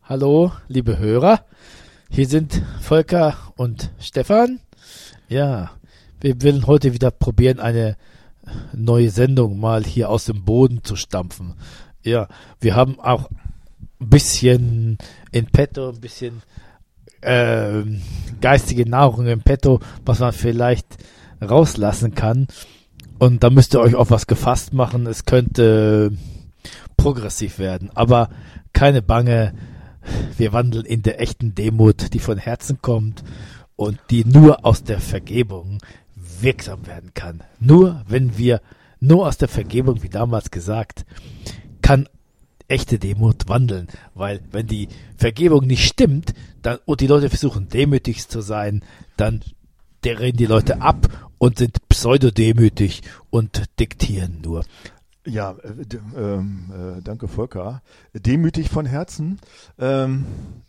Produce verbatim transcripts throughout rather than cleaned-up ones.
Hallo, liebe Hörer. Hier sind Volker und Stefan. Ja, wir wollen heute wieder probieren, eine neue Sendung mal hier aus dem Boden zu stampfen. Ja, wir haben auch ein bisschen in petto, ein bisschen äh, geistige Nahrung in petto, was man vielleicht rauslassen kann. Und da müsst ihr euch auf was gefasst machen. Es könnte progressiv werden, aber keine Bange. Wir wandeln in der echten Demut, die von Herzen kommt und die nur aus der Vergebung wirksam werden kann. Nur wenn wir, nur aus der Vergebung, wie damals gesagt, kann echte Demut wandeln. Weil wenn die Vergebung nicht stimmt, dann, und die Leute versuchen demütig zu sein, dann reden die Leute ab und sind pseudodemütig und diktieren nur. Ja, äh, d- ähm, äh, danke Volker. Demütig von Herzen. Ähm,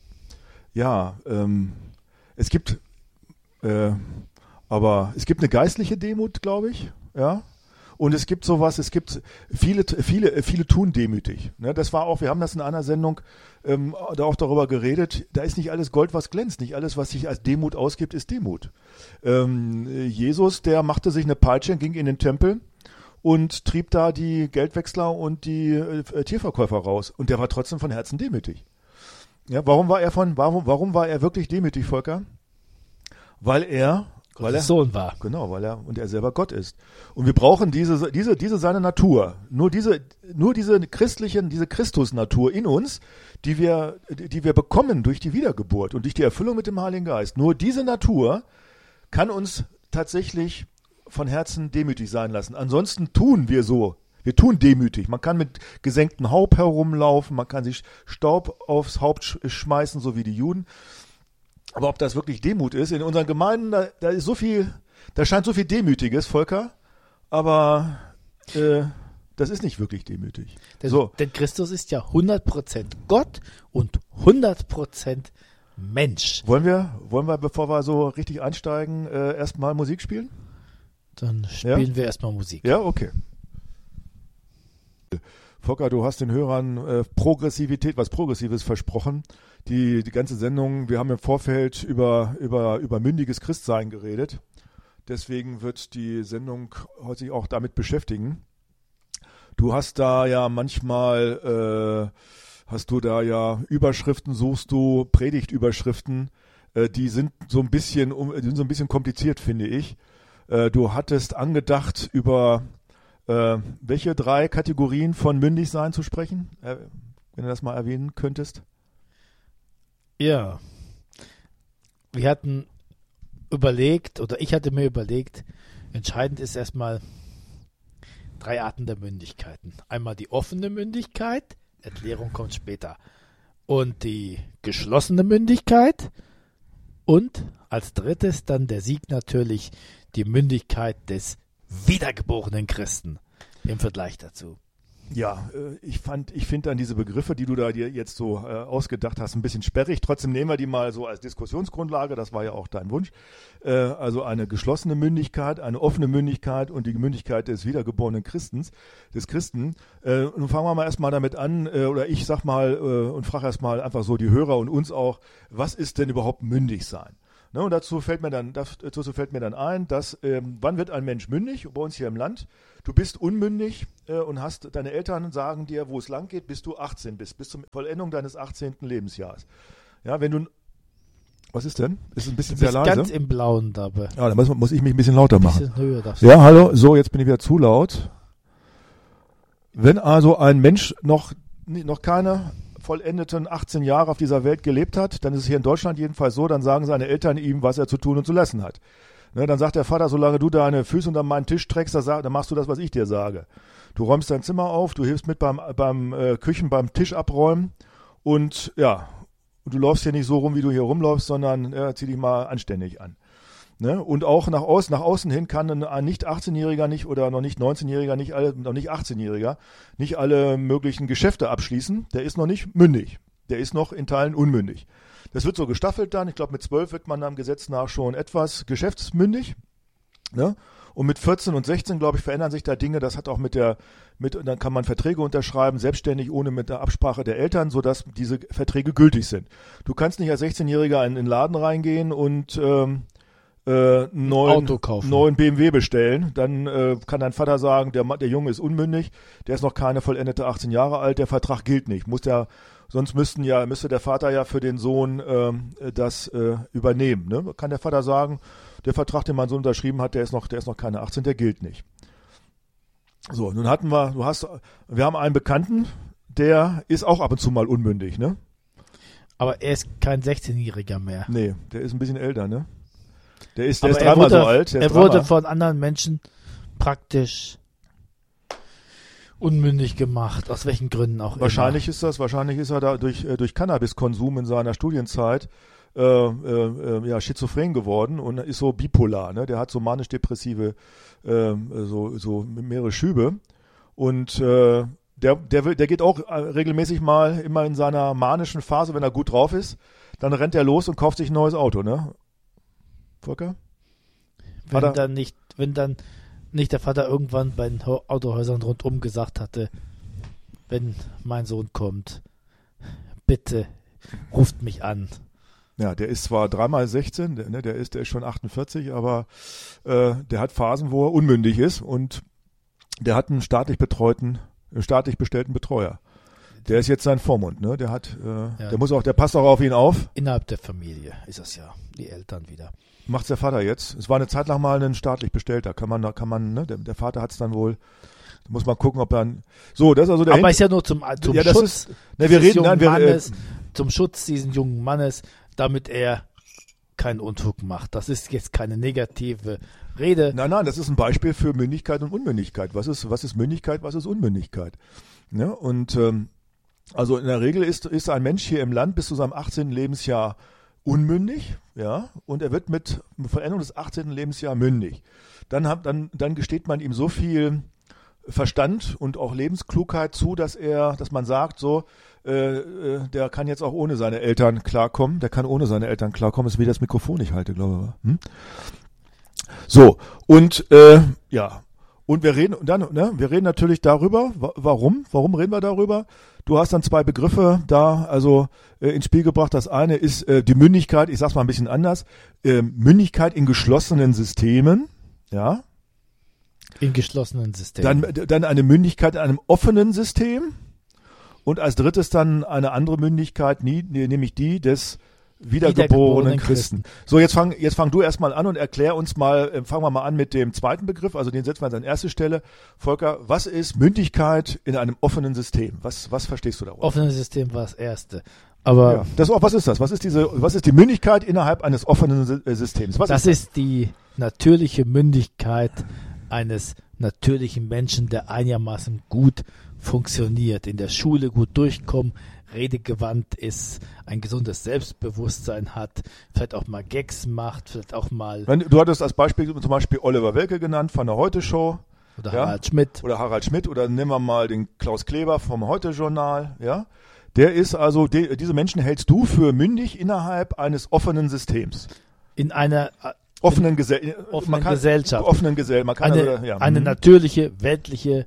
ja, ähm, es gibt, äh, aber es gibt eine geistliche Demut, glaube ich. Ja. Und es gibt sowas, es gibt viele, viele, viele tun demütig. Ne, das war auch, wir haben das in einer Sendung ähm, da auch darüber geredet, da ist nicht alles Gold, was glänzt. Nicht alles, was sich als Demut ausgibt, ist Demut. Ähm, Jesus, der machte sich eine Peitsche, ging in den Tempel und trieb da die Geldwechsler und die äh, Tierverkäufer raus. Und der war trotzdem von Herzen demütig. Ja, warum war er von, warum, warum war er wirklich demütig, Volker? Weil er, weil er Sohn war. Genau, weil er und er selber Gott ist. Und wir brauchen diese, diese, diese seine Natur. Nur diese, nur diese christlichen, diese Christusnatur in uns, die wir, die wir bekommen durch die Wiedergeburt und durch die Erfüllung mit dem Heiligen Geist. Nur diese Natur kann uns tatsächlich von Herzen demütig sein lassen. Ansonsten tun wir so. Wir tun demütig. Man kann mit gesenktem Haupt herumlaufen, man kann sich Staub aufs Haupt sch- schmeißen, so wie die Juden. Aber ob das wirklich Demut ist, in unseren Gemeinden, da, da ist so viel, da scheint so viel Demütiges, Volker, aber äh, das ist nicht wirklich demütig. Denn, So. denn Christus ist ja hundert Prozent Gott und hundert Prozent Mensch. Wollen wir, wollen wir, bevor wir so richtig einsteigen, äh, erstmal Musik spielen? Dann spielen wir erstmal Musik. Ja, okay. Volker, du hast den Hörern äh, Progressivität, was Progressives versprochen. Die, die ganze Sendung, wir haben im Vorfeld über, über, über mündiges Christsein geredet. Deswegen wird die Sendung heute sich auch damit beschäftigen. Du hast da ja manchmal, äh, hast du da ja Überschriften, suchst du Predigtüberschriften, äh, die sind so ein bisschen, um, die sind so ein bisschen kompliziert, finde ich. Äh, du hattest angedacht, über äh, welche drei Kategorien von Mündigsein zu sprechen, äh, wenn du das mal erwähnen könntest. Ja. Wir hatten überlegt, oder ich hatte mir überlegt, entscheidend ist erstmal drei Arten der Mündigkeiten. Einmal die offene Mündigkeit, Erklärung kommt später, und die geschlossene Mündigkeit und als drittes dann der Sieg natürlich die Mündigkeit des wiedergeborenen Christen im Vergleich dazu. Ja, äh, ich fand, ich finde dann diese Begriffe, die du da dir jetzt so äh, ausgedacht hast, ein bisschen sperrig. Trotzdem nehmen wir die mal so als Diskussionsgrundlage. Das war ja auch dein Wunsch. Äh, also eine geschlossene Mündigkeit, eine offene Mündigkeit und die Mündigkeit des wiedergeborenen Christens, des Christen. Äh, nun fangen wir mal erstmal damit an, äh, oder ich sag mal äh, und frage erstmal einfach so die Hörer und uns auch, was ist denn überhaupt mündig sein? Ne, und dazu fällt mir dann, dazu fällt mir dann ein, dass ähm, wann wird ein Mensch mündig? Bei uns hier im Land. Du bist unmündig äh, und hast, deine Eltern sagen dir, wo es lang geht, bis du achtzehn bist, bis zur Vollendung deines achtzehnten Lebensjahres. Ja, wenn du, was ist denn? Ist ein bisschen Du bist sehr leise. ganz im Blauen dabei. Ja, dann muss, muss ich mich ein bisschen lauter Ein machen. bisschen höher darfst du. Ja, hallo, so, jetzt bin ich wieder zu laut. Wenn also ein Mensch noch, noch keine vollendeten achtzehn Jahre auf dieser Welt gelebt hat, dann ist es hier in Deutschland jedenfalls so, dann sagen seine Eltern ihm, was er zu tun und zu lassen hat. Ne, dann sagt der Vater, solange du deine Füße unter meinen Tisch trägst, dann machst du das, was ich dir sage. Du räumst dein Zimmer auf, du hilfst mit beim, beim äh, Küchen, beim Tisch abräumen und ja, du läufst hier nicht so rum, wie du hier rumläufst, sondern äh, zieh dich mal anständig an. Ne? Und auch nach außen, nach außen hin kann ein, ein nicht achtzehnjähriger nicht oder noch nicht neunzehnjähriger, nicht alle, noch nicht achtzehnjähriger nicht alle möglichen Geschäfte abschließen. Der ist noch nicht mündig. Der ist noch in Teilen unmündig. Das wird so gestaffelt dann. Ich glaube, mit zwölf wird man am Gesetz nach schon etwas geschäftsmündig. Ne? Und mit vierzehn und sechzehn, glaube ich, verändern sich da Dinge. Das hat auch mit der, mit, und dann kann man Verträge unterschreiben, selbstständig, ohne mit der Absprache der Eltern, sodass diese Verträge gültig sind. Du kannst nicht als sechzehnjähriger in den Laden reingehen und ähm, äh, einen neuen, Auto kaufen. neuen B M W bestellen. Dann äh, kann dein Vater sagen, der, der Junge ist unmündig, der ist noch keine vollendete achtzehn Jahre alt, der Vertrag gilt nicht. Muss der, sonst müssten ja, müsste der Vater ja für den Sohn ähm, das äh, übernehmen. Ne? Kann der Vater sagen, der Vertrag, den mein Sohn unterschrieben hat, der ist noch, der ist noch keine achtzehn, der gilt nicht. So, nun hatten wir, du hast, wir haben einen Bekannten, der ist auch ab und zu mal unmündig, ne? Aber er ist kein sechzehnjähriger mehr. Nee, der ist ein bisschen älter, ne? Der ist, der Aber ist er dreimal wurde, so alt. Der er ist wurde dreimal. von anderen Menschen praktisch unmündig gemacht, aus welchen Gründen auch Wahrscheinlich immer. ist das, wahrscheinlich ist er da durch, äh, durch Cannabiskonsum in seiner Studienzeit äh, äh, ja, schizophren geworden und ist so bipolar, ne? Der hat so manisch-depressive, äh, so, so mehrere Schübe und äh, der, der, will, der geht auch regelmäßig mal immer in seiner manischen Phase, wenn er gut drauf ist, dann rennt er los und kauft sich ein neues Auto, ne? Volker? Wenn Vater? dann nicht, wenn dann nicht der Vater irgendwann bei den Ho- Autohäusern rundum gesagt hatte, wenn mein Sohn kommt, bitte ruft mich an. Ja, der ist zwar dreimal sechzehn, der, ne, der ist, der ist schon achtundvierzig, aber äh, der hat Phasen, wo er unmündig ist und der hat einen staatlich betreuten, einen staatlich bestellten Betreuer. Der ist jetzt sein Vormund, ne? Der hat, äh, Ja. der muss auch, der passt auch auf ihn auf. Innerhalb der Familie ist es ja, die Eltern wieder. Macht's der Vater jetzt. Es war eine Zeit lang mal ein staatlich bestellter. Kann man, kann man, ne? Der, der Vater hat's dann wohl. Da muss man gucken, ob er. Ein, so, das ist also der. Aber Hin- ist ja nur zum, zum ja, das Schutz ist, ne, wir dieses reden, jungen nein, wir, äh, Mannes, zum Schutz dieses jungen Mannes, damit er keinen Unfug macht. Das ist jetzt keine negative Rede. Nein, nein, das ist ein Beispiel für Mündigkeit und Unmündigkeit. Was ist, was ist Mündigkeit, was ist Unmündigkeit? Ne? Und ähm, also in der Regel ist, ist ein Mensch hier im Land bis zu seinem achtzehnten Lebensjahr unmündig, ja, und er wird mit Vollendung des achtzehnten Lebensjahr mündig. Dann, hat, dann, dann gesteht man ihm so viel Verstand und auch Lebensklugheit zu, dass er, dass man sagt, so, äh, äh, der kann jetzt auch ohne seine Eltern klarkommen, der kann ohne seine Eltern klarkommen, ist wie das Mikrofon ich halte, glaube ich. Hm? So, und äh, ja, und wir reden, und dann, ne, wir reden natürlich darüber, wa- warum, warum reden wir darüber? Du hast dann zwei Begriffe da, also äh, ins Spiel gebracht. Das eine ist äh, die Mündigkeit, ich sag's mal ein bisschen anders, äh, Mündigkeit in geschlossenen Systemen, ja. In geschlossenen Systemen. Dann, dann eine Mündigkeit in einem offenen System und als drittes dann eine andere Mündigkeit, nie, nee, nämlich die des wiedergeborenen Wiedergeborenen Christen. Christen. So, jetzt fang, jetzt fang du erstmal an und erklär uns mal, äh, fangen wir mal an mit dem zweiten Begriff, also den setzen wir an erste Stelle. Volker, was ist Mündigkeit in einem offenen System? Was, was verstehst du darunter? Offenes System war das erste. Aber Ja, das, was ist das? Was ist diese, was ist die Mündigkeit innerhalb eines offenen Sy- äh, Systems? Was das ist ist die natürliche Mündigkeit eines natürlichen Menschen, der einigermaßen gut funktioniert, in der Schule gut durchkommt, redegewandt ist, ein gesundes Selbstbewusstsein hat, vielleicht auch mal Gags macht, vielleicht auch mal Wenn, du hattest als Beispiel zum Beispiel Oliver Welke genannt von der Heute-Show. oder Ja. Harald Schmidt. Oder Harald Schmidt oder nehmen wir mal den Klaus Kleber vom Heute-Journal, ja. Der ist also, de, diese Menschen hältst du für mündig innerhalb eines offenen Systems. In einer äh, Offenen, Gesell offenen man kann, Gesellschaft. Offenen Gesellschaft. Man kann eine, also, ja, eine mhm. natürliche, weltliche,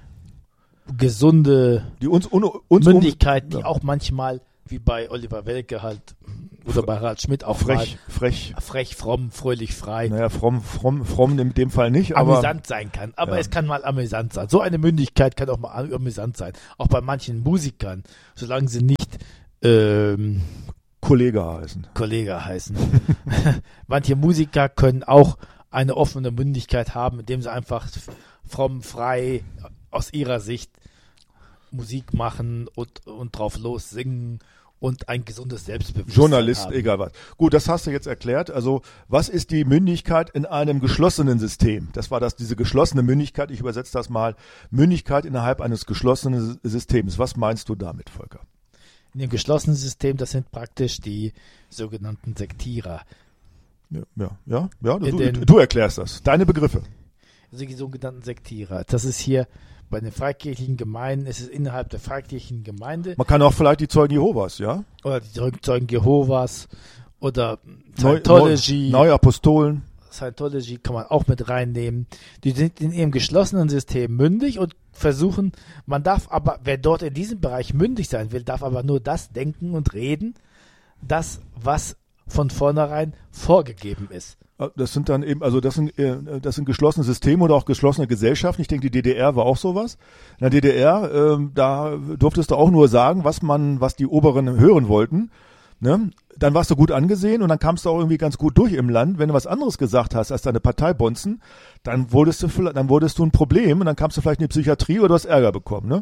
gesunde die uns, un, uns Mündigkeit, um, die ja. auch manchmal, wie bei Oliver Welke halt, oder bei Harald Schmidt auch frech, frech. mal frech, fromm, fröhlich, frei, Naja, fromm, fromm, fromm in dem Fall nicht, aber amüsant sein kann. Aber Ja. es kann mal amüsant sein. So eine Mündigkeit kann auch mal amüsant sein. Auch bei manchen Musikern, solange sie nicht ähm, Kollege heißen. Kollege heißen. Manche Musiker können auch eine offene Mündigkeit haben, indem sie einfach fromm, frei aus ihrer Sicht Musik machen und, und drauf los singen und ein gesundes Selbstbewusstsein Journalist, haben. egal was. Gut, das hast du jetzt erklärt. Also, was ist die Mündigkeit in einem geschlossenen System? Das war das, diese geschlossene Mündigkeit. Ich übersetze das mal. Mündigkeit innerhalb eines geschlossenen Systems. Was meinst du damit, Volker? In dem geschlossenen System, das sind praktisch die sogenannten Sektierer. Ja, ja, ja, ja du, In den- du, du erklärst das. Deine Begriffe. Also die sogenannten Sektierer. Das ist hier bei den freikirchlichen Gemeinden, ist es innerhalb der freikirchlichen Gemeinde Man kann auch vielleicht die Zeugen Jehovas, ja? oder die Zeugen Jehovas oder Neu- Scientology, Neu- Neue Apostolen. Scientology kann man auch mit reinnehmen. Die sind in ihrem geschlossenen System mündig und versuchen, man darf aber, wer dort in diesem Bereich mündig sein will, darf aber nur das denken und reden, das, was von vornherein vorgegeben ist. Das sind dann eben, also das sind, das sind geschlossene Systeme oder auch geschlossene Gesellschaften. Ich denke, die D D R war auch sowas. In der D D R, ähm, da durftest du auch nur sagen, was man, was die Oberen hören wollten. Ne? Dann warst du gut angesehen und dann kamst du auch irgendwie ganz gut durch im Land. Wenn du was anderes gesagt hast als deine Parteibonzen, dann wurdest du, dann wurdest du ein Problem und dann kamst du vielleicht in die Psychiatrie oder du hast Ärger bekommen. Ne?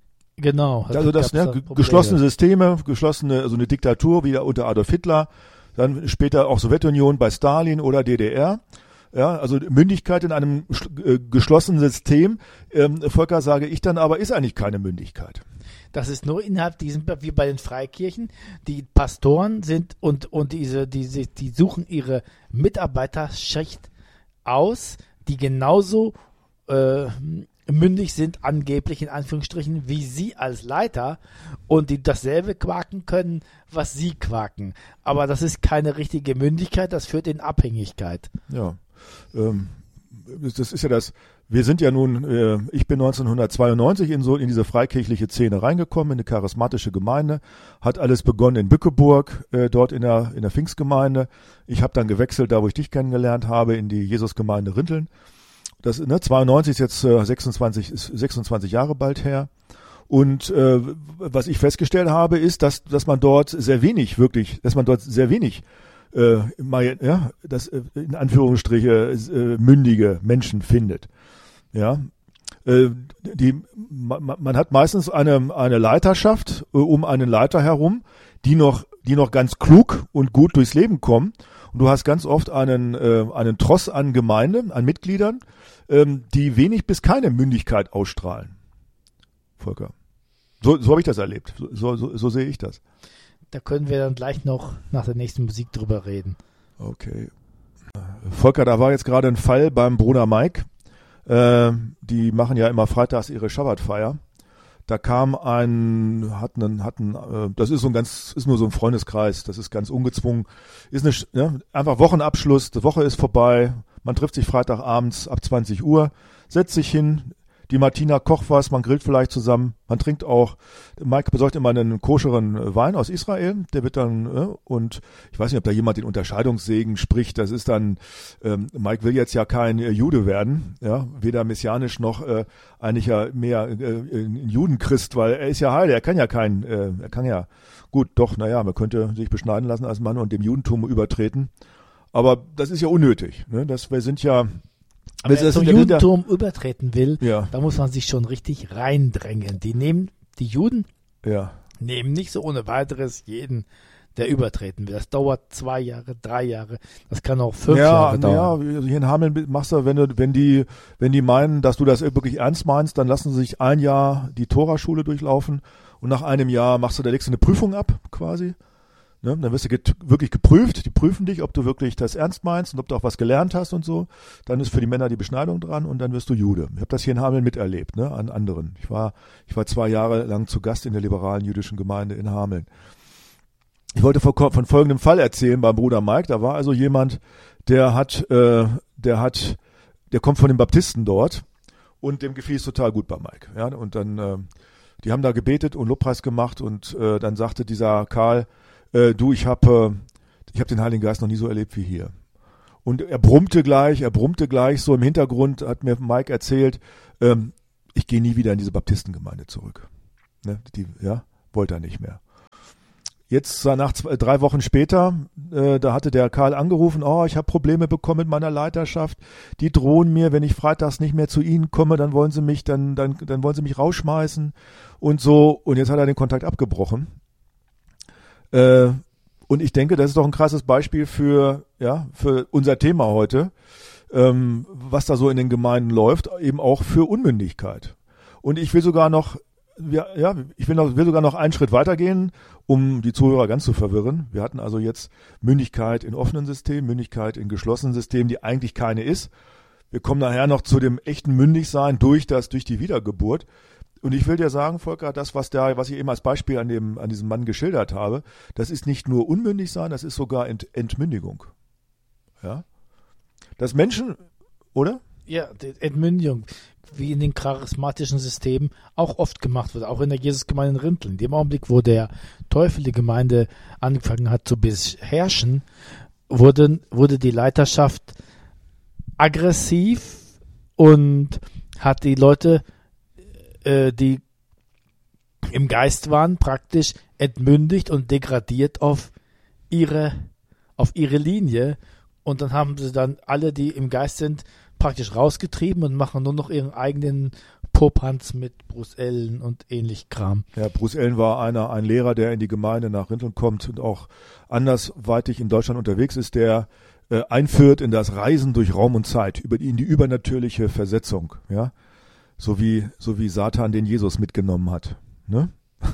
Genau. Also das, ne, da geschlossene Systeme, geschlossene, also eine Diktatur wie unter Adolf Hitler. Dann später auch Sowjetunion bei Stalin oder D D R. Ja, also Mündigkeit in einem äh, geschlossenen System, ähm, Volker, sage ich dann aber, ist eigentlich keine Mündigkeit. Das ist nur innerhalb diesem, wie bei den Freikirchen, die Pastoren sind und, und diese, diese, die suchen ihre Mitarbeiterschicht aus, die genauso äh, mündig sind, angeblich in Anführungsstrichen, wie sie als Leiter und die dasselbe quaken können, was sie quaken. Aber das ist keine richtige Mündigkeit, das führt in Abhängigkeit. Ja, ähm, das ist ja das, wir sind ja nun, äh, ich bin neunzehnhundertzweiundneunzig in so in diese freikirchliche Szene reingekommen, in eine charismatische Gemeinde, hat alles begonnen in Bückeburg, äh, dort in der, in der Pfingstgemeinde. Ich habe dann gewechselt, da wo ich dich kennengelernt habe, in die Jesusgemeinde Rinteln. Das, ne, zweiundneunzig ist jetzt äh, sechsundzwanzig, ist sechsundzwanzig Jahre bald her. Und äh, was ich festgestellt habe, ist, dass dass man dort sehr wenig wirklich, dass man dort sehr wenig äh, mal, ja, das äh, in Anführungsstriche äh, mündige Menschen findet. Ja, äh, die man, man hat meistens eine eine Leiterschaft äh, um einen Leiter herum, die noch die noch ganz klug und gut durchs Leben kommen. Und du hast ganz oft einen äh, einen Tross an Gemeinde, an Mitgliedern, ähm, die wenig bis keine Mündigkeit ausstrahlen. Volker. So, so habe ich das erlebt. So, so, so sehe ich das. Da können wir dann gleich noch nach der nächsten Musik drüber reden. Okay. Volker, da war jetzt gerade ein Fall beim Bruder Mike. Äh, die machen ja immer freitags ihre Schabbatfeier. Da kam ein, hatten, hatten, äh, das ist so ein ganz, ist nur so ein Freundeskreis, das ist ganz ungezwungen, ist eine, ne, einfach Wochenabschluss, die Woche ist vorbei, man trifft sich Freitagabends ab zwanzig Uhr, setzt sich hin, die Martina kocht was, man grillt vielleicht zusammen, man trinkt auch, Mike besorgt immer einen koscheren Wein aus Israel, der wird dann, äh, und ich weiß nicht, ob da jemand den Unterscheidungssegen spricht, das ist dann, ähm, Mike will jetzt ja kein äh, Jude werden, ja, weder messianisch noch äh, eigentlich ja mehr äh, ein Judenchrist, weil er ist ja heil, er kann ja kein, äh, er kann ja, gut, doch, naja, man könnte sich beschneiden lassen als Mann und dem Judentum übertreten, aber das ist ja unnötig, ne, das, wir sind ja, aber wenn man zum ja, Judentum der, übertreten will, ja. da muss man sich schon richtig reindrängen. Die nehmen, die Juden ja. nehmen nicht so ohne weiteres jeden, der übertreten will. Das dauert zwei Jahre, drei Jahre, das kann auch fünf ja, Jahre dauern. Ja, hier in Hameln machst du, wenn du, wenn die, wenn die meinen, dass du das wirklich ernst meinst, dann lassen sie sich ein Jahr die Tora-Schule durchlaufen und nach einem Jahr machst du, da legst du eine Prüfung ab, quasi. Ne, dann wirst du get- wirklich geprüft, die prüfen dich, ob du wirklich das ernst meinst und ob du auch was gelernt hast und so. Dann ist für die Männer die Beschneidung dran und dann wirst du Jude. Ich habe das hier in Hameln miterlebt, ne, an anderen. Ich war, ich war zwei Jahre lang zu Gast in der liberalen jüdischen Gemeinde in Hameln. Ich wollte von, von folgendem Fall erzählen beim Bruder Mike. Da war also jemand, der hat, äh, der hat, der kommt von den Baptisten dort und dem gefiel es total gut bei Mike. Ja, und dann, äh, die haben da gebetet und Lobpreis gemacht und äh, dann sagte dieser Karl, Äh, du, ich habe äh, ich hab den Heiligen Geist noch nie so erlebt wie hier. Und er brummte gleich, er brummte gleich so im Hintergrund, hat mir Mike erzählt, ähm, ich gehe nie wieder in diese Baptistengemeinde zurück. Ne, die, ja, wollte er nicht mehr. Jetzt nach zwei, drei Wochen später, äh, da hatte der Karl angerufen, oh, ich habe Probleme bekommen mit meiner Leiterschaft, die drohen mir, wenn ich freitags nicht mehr zu ihnen komme, dann wollen sie mich, dann, dann, dann wollen sie mich rausschmeißen und so. Und jetzt hat er den Kontakt abgebrochen. Äh, und ich denke, das ist doch ein krasses Beispiel für, ja, für unser Thema heute, ähm, was da so in den Gemeinden läuft, eben auch für Unmündigkeit. Und ich will sogar noch, ja, ja ich will, noch, will sogar noch einen Schritt weitergehen, um die Zuhörer ganz zu verwirren. Wir hatten also jetzt Mündigkeit in offenen Systemen, Mündigkeit in geschlossenen Systemen, die eigentlich keine ist. Wir kommen nachher noch zu dem echten Mündigsein durch das, durch die Wiedergeburt. Und ich will dir sagen, Volker, das, was da, was ich eben als Beispiel an dem, an diesem Mann geschildert habe, das ist nicht nur unmündig sein, das ist sogar Ent, Entmündigung. Ja? dass Menschen, oder? Ja, die Entmündigung, wie in den charismatischen Systemen auch oft gemacht wird, auch in der Jesusgemeinde in Rinteln. In dem Augenblick, wo der Teufel die Gemeinde angefangen hat zu beherrschen, wurde, wurde die Leiterschaft aggressiv und hat die Leute, äh, die im Geist waren, praktisch entmündigt und degradiert auf ihre, auf ihre Linie. Und dann haben sie dann alle, die im Geist sind, praktisch rausgetrieben und machen nur noch ihren eigenen Popanz mit Bruce Ellen und ähnlich Kram. Ja, Bruce Ellen war einer, ein Lehrer, der in die Gemeinde nach Rinteln kommt und auch andersweitig in Deutschland unterwegs ist, der äh, einführt in das Reisen durch Raum und Zeit, über die, in die übernatürliche Versetzung, ja, so wie, so wie Satan den Jesus mitgenommen hat, ne?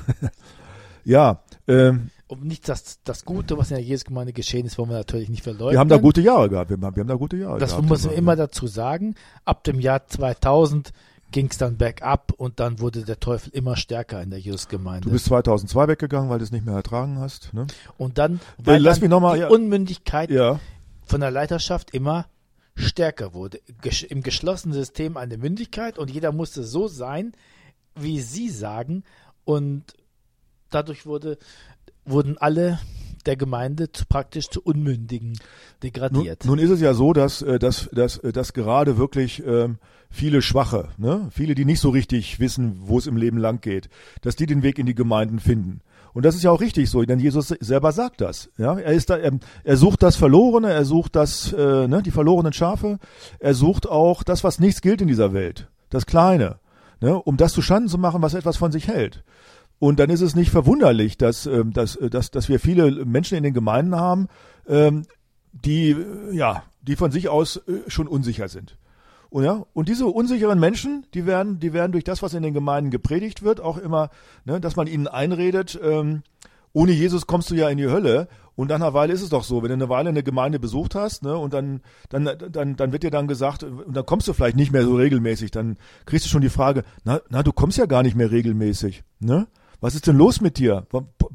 Ja, ähm, Um nicht das, das Gute, was in der Jesusgemeinde geschehen ist, wollen wir natürlich nicht verleugnen. wir haben da gute Jahre gehabt, wir haben, wir haben da gute Jahre Das gehabt. muss man ja. immer dazu sagen. Ab dem Jahr zweitausend ging es dann bergab und dann wurde der Teufel immer stärker in der Jesusgemeinde. Du bist zweitausendzwei weggegangen, weil du es nicht mehr ertragen hast, ne? Und dann, weil Lass dann mich noch mal, die ja. Unmündigkeit Ja. von der Leiterschaft immer stärker wurde. Gesch- Im geschlossenen System eine Mündigkeit und jeder musste so sein, wie sie sagen, und dadurch wurde, wurden alle der Gemeinde zu, praktisch zu Unmündigen degradiert. Nun, nun ist es ja so, dass, äh, dass, dass, äh, dass gerade wirklich ähm, viele Schwache, ne? Viele, die nicht so richtig wissen, wo es im Leben lang geht, dass die den Weg in die Gemeinden finden. Und das ist ja auch richtig so, denn Jesus selber sagt das. Ja, er ist da, er, er sucht das Verlorene, er sucht das, äh, ne, die verlorenen Schafe, er sucht auch das, was nichts gilt in dieser Welt, das Kleine, ne, um das zu Schanden zu machen, was etwas von sich hält. Und dann ist es nicht verwunderlich, dass, ähm, dass, dass, dass wir viele Menschen in den Gemeinden haben, ähm, die, äh, ja, die von sich aus äh, schon unsicher sind. Und, ja, und diese unsicheren Menschen, die werden, die werden durch das, was in den Gemeinden gepredigt wird, auch immer, ne, dass man ihnen einredet, ähm, ohne Jesus kommst du ja in die Hölle. Und nach einer Weile ist es doch so, wenn du eine Weile eine Gemeinde besucht hast, ne, und dann, dann, dann, dann wird dir dann gesagt, und dann kommst du vielleicht nicht mehr so regelmäßig, dann kriegst du schon die Frage, na, na, du kommst ja gar nicht mehr regelmäßig, ne? Was ist denn los mit dir?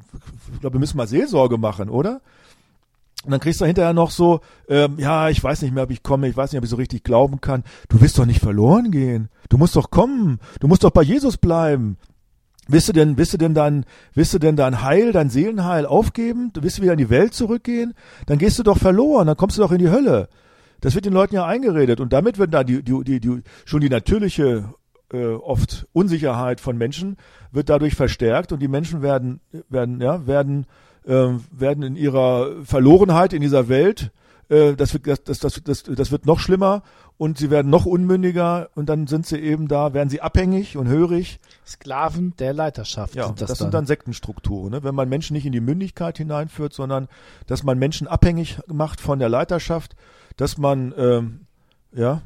Ich glaube, wir müssen mal Seelsorge machen, oder? Und dann kriegst du hinterher noch so, ähm, ja, ich weiß nicht mehr, ob ich komme, ich weiß nicht, ob ich so richtig glauben kann. Du willst doch nicht verloren gehen. Du musst doch kommen. Du musst doch bei Jesus bleiben. Willst du denn, willst du denn dein, willst du denn dein Heil, dein Seelenheil aufgeben? Du willst wieder in die Welt zurückgehen? Dann gehst du doch verloren, dann kommst du doch in die Hölle. Das wird den Leuten ja eingeredet. Und damit wird da die, die, die, die, schon die natürliche Äh, oft Unsicherheit von Menschen wird dadurch verstärkt und die Menschen werden werden ja werden äh, werden in ihrer Verlorenheit in dieser Welt, äh, das wird das, das das das das wird noch schlimmer und sie werden noch unmündiger und dann sind sie eben da, werden sie abhängig und hörig. Sklaven der Leiterschaft. Ja, sind das, das dann. sind dann Sektenstrukturen, ne? Wenn man Menschen nicht in die Mündigkeit hineinführt, sondern dass man Menschen abhängig macht von der Leiterschaft, dass man ähm, ja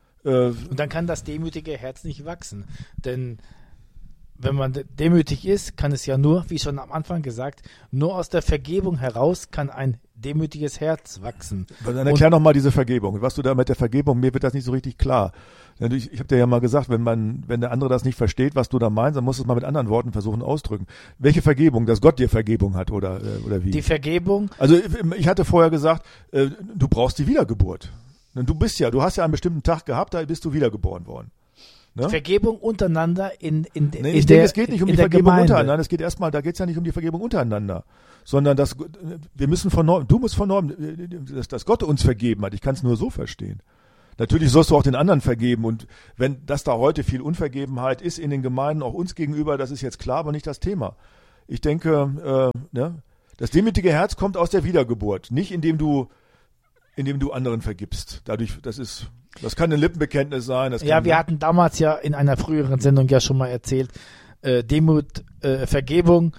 Und dann kann das demütige Herz nicht wachsen. Denn wenn man demütig ist, kann es ja nur, wie schon am Anfang gesagt, nur aus der Vergebung heraus kann ein demütiges Herz wachsen. Dann erklär noch mal diese Vergebung. Was du da mit der Vergebung, mir wird das nicht so richtig klar. Ich, ich habe dir ja mal gesagt, wenn man, wenn der andere das nicht versteht, was du da meinst, dann musst du es mal mit anderen Worten versuchen ausdrücken. Welche Vergebung? Dass Gott dir Vergebung hat oder, oder wie? Die Vergebung? Also ich hatte vorher gesagt, du brauchst die Wiedergeburt. Du bist ja, du hast ja einen bestimmten Tag gehabt, da bist du wiedergeboren worden. Ne? Vergebung untereinander in, in, nee, in ich der denke, es geht nicht um die Vergebung Gemeinde. untereinander. Es geht erstmal, da geht es ja nicht um die Vergebung untereinander, sondern dass wir müssen von Norm, du musst von Norm, dass, dass Gott uns vergeben hat. Ich kann es nur so verstehen. Natürlich sollst du auch den anderen vergeben und wenn das da heute viel Unvergebenheit ist in den Gemeinden, auch uns gegenüber, das ist jetzt klar, aber nicht das Thema. Ich denke, äh, ne, das demütige Herz kommt aus der Wiedergeburt, nicht indem du indem du anderen vergibst. Dadurch, das ist, das kann ein Lippenbekenntnis sein. Das kann ja, wir hatten damals ja in einer früheren Sendung ja schon mal erzählt, äh, Demut, äh, Vergebung